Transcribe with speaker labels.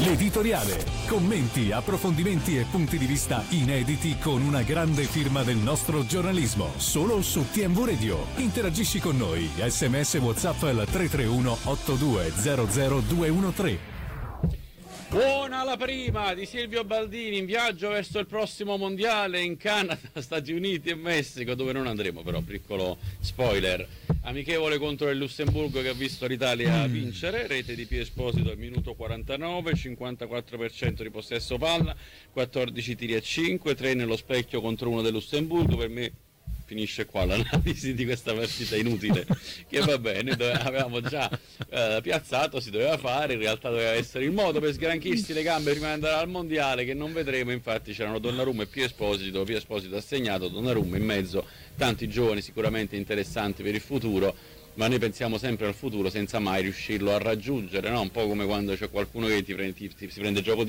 Speaker 1: L'editoriale. Commenti, approfondimenti e punti di vista inediti con una grande firma del nostro giornalismo. Solo su TMV Radio. Interagisci con noi. SMS WhatsApp al 331 8200 213.
Speaker 2: Buona la prima di Silvio Baldini in viaggio verso il prossimo mondiale in Canada, Stati Uniti e Messico, dove non andremo però, piccolo spoiler. Amichevole contro il Lussemburgo che ha visto l'Italia vincere, rete di Pio Esposito al minuto 49, 54% di possesso palla, 14 tiri a 5, 3 nello specchio contro 1 del Lussemburgo. Per me finisce qua l'analisi di questa partita inutile, che va bene, avevamo già piazzato, si doveva fare, in realtà doveva essere il modo per sgranchirsi le gambe prima di andare al mondiale, che non vedremo. Infatti c'erano Donnarumma e Pio Esposito ha segnato, Donnarumma in mezzo, tanti giovani sicuramente interessanti per il futuro, ma noi pensiamo sempre al futuro senza mai riuscirlo a raggiungere, no? Un po' come quando c'è qualcuno che si prende gioco di